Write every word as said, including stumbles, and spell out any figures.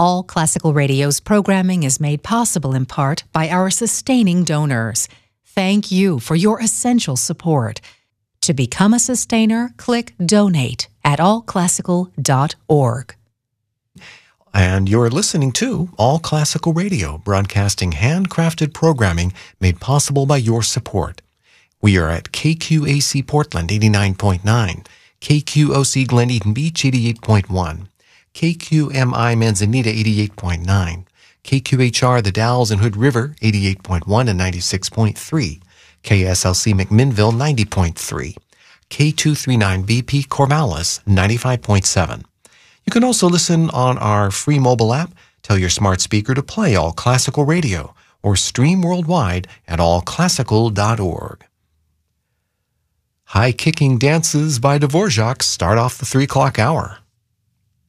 All Classical Radio's programming is made possible in part by our sustaining donors. Thank you for your essential support. To become a sustainer, click Donate at all classical dot org. And you're listening to All Classical Radio, broadcasting handcrafted programming made possible by your support. We are at K Q A C Portland eighty-nine point nine, K Q O C Glen Eden Beach eighty-eight point one, K Q M I Manzanita eighty-eight point nine, K Q H R The Dalles and Hood River eighty-eight point one and ninety-six point three, K S L C McMinnville ninety point three, K two thirty-nine B P Corvallis ninety-five point seven. You can also listen on our free mobile app. Tell your smart speaker to play All Classical Radio or stream worldwide at all classical dot org. High Kicking Dances by Dvorak start off the three o'clock hour.